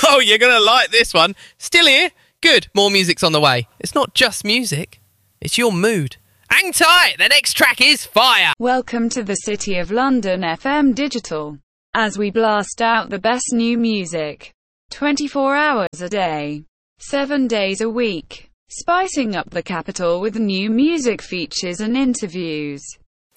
Oh, you're going to like this one. Still here? Good. More music's on the way. It's not just music. It's your mood. Hang tight. The next track is fire. Welcome to the City of London FM Digital. As we blast out the best new music. 24 hours a day. 7 days a week. Spicing up the capital with new music features and interviews.